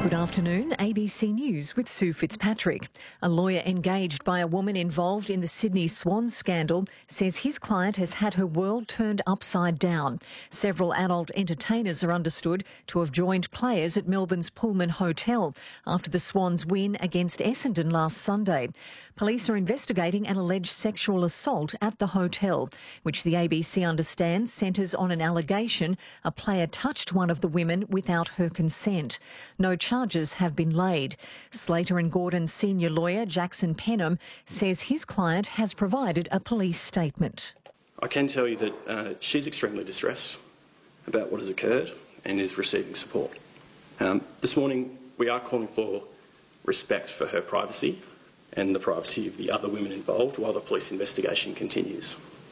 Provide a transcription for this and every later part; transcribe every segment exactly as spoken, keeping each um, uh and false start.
Good afternoon, A B C News with Sue Fitzpatrick. A lawyer engaged by a woman involved in the Sydney Swans scandal says his client has had her world turned upside down. Several adult entertainers are understood to have joined players at Melbourne's Pullman Hotel after the Swans win against Essendon last Sunday. Police are investigating an alleged sexual assault at the hotel, which the A B C understands centres on an allegation a player touched one of the women without her consent. No charges have been laid. Slater and Gordon's senior lawyer, Jackson Penham, says his client has provided a police statement. I can tell you that uh, she's extremely distressed about what has occurred and is receiving support. Um, this morning we are calling for respect for her privacy and the privacy of the other women involved while the police investigation continues.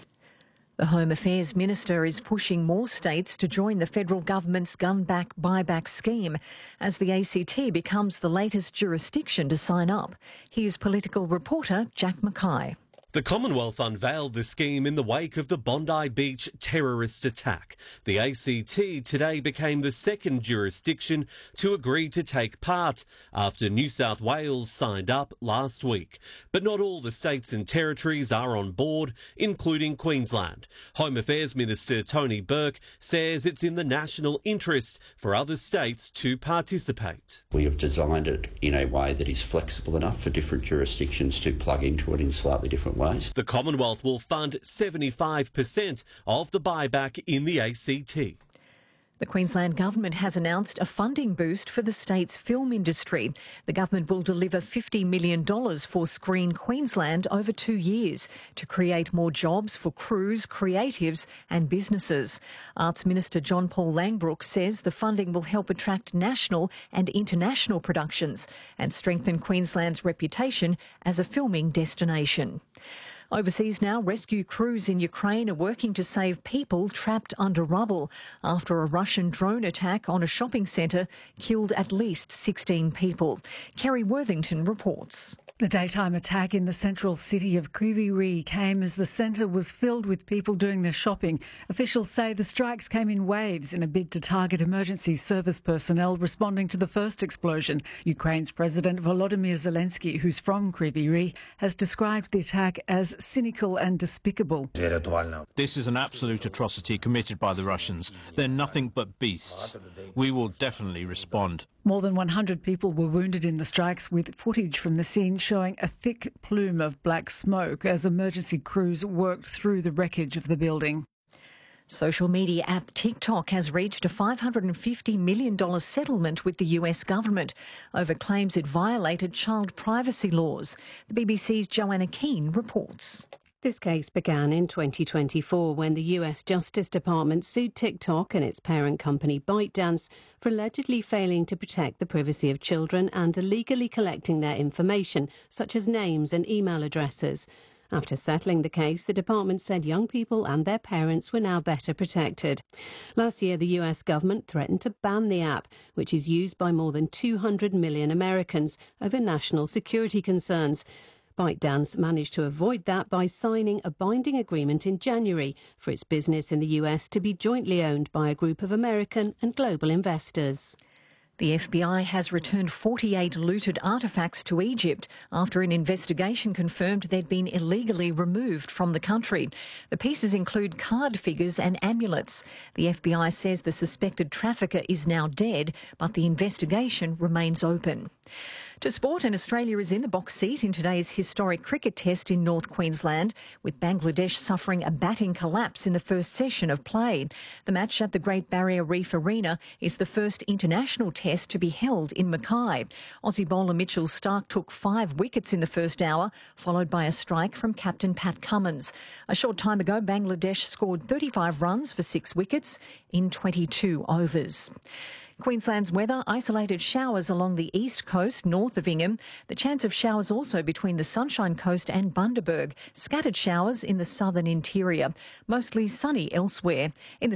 The Home Affairs Minister is pushing more states to join the federal government's gun back buyback scheme as the A C T becomes the latest jurisdiction to sign up. Here's political reporter Jack Mackay. The Commonwealth unveiled the scheme in the wake of the Bondi Beach terrorist attack. The A C T today became the second jurisdiction to agree to take part after New South Wales signed up last week. But not all the states and territories are on board, including Queensland. Home Affairs Minister Tony Burke says it's in the national interest for other states to participate. We have designed it in a way that is flexible enough for different jurisdictions to plug into it in slightly different ways. The Commonwealth will fund seventy-five percent of the buyback in the A C T. The Queensland Government has announced a funding boost for the state's film industry. The government will deliver fifty million dollars for Screen Queensland over two years to create more jobs for crews, creatives and businesses. Arts Minister John Paul Langbroek says the funding will help attract national and international productions and strengthen Queensland's reputation as a filming destination. Overseas now, rescue crews in Ukraine are working to save people trapped under rubble after a Russian drone attack on a shopping centre killed at least sixteen people. Kerry Worthington reports. The daytime attack in the central city of Kryvyi Rih came as the centre was filled with people doing their shopping. Officials say the strikes came in waves in a bid to target emergency service personnel responding to the first explosion. Ukraine's President Volodymyr Zelensky, who's from Kryvyi Rih, has described the attack as cynical and despicable. This is an absolute atrocity committed by the Russians. They're nothing but beasts. We will definitely respond. More than one hundred people were wounded in the strikes, with footage from the scene showing a thick plume of black smoke as emergency crews worked through the wreckage of the building. Social media app TikTok has reached a five hundred fifty million dollars settlement with the U S government over claims it violated child privacy laws. The B B C's Joanna Keane reports. This case began in twenty twenty-four when the U S Justice Department sued TikTok and its parent company ByteDance for allegedly failing to protect the privacy of children and illegally collecting their information, such as names and email addresses. After settling the case, the department said young people and their parents were now better protected. Last year, the U S government threatened to ban the app, which is used by more than two hundred million Americans, over national security concerns. ByteDance managed to avoid that by signing a binding agreement in January for its business in the U S to be jointly owned by a group of American and global investors. The F B I has returned forty-eight looted artefacts to Egypt after an investigation confirmed they'd been illegally removed from the country. The pieces include card figures and amulets. The F B I says the suspected trafficker is now dead, but the investigation remains open. To sport, and Australia is in the box seat in today's historic cricket test in North Queensland, with Bangladesh suffering a batting collapse in the first session of play. The match at the Great Barrier Reef Arena is the first international test to be held in Mackay. Aussie bowler Mitchell Starc took five wickets in the first hour, followed by a strike from captain Pat Cummins. A short time ago, Bangladesh scored thirty-five runs for six wickets in twenty-two overs. Queensland's weather, isolated showers along the east coast north of Ingham. The chance of showers also between the Sunshine Coast and Bundaberg. Scattered showers in the southern interior. Mostly sunny elsewhere. In the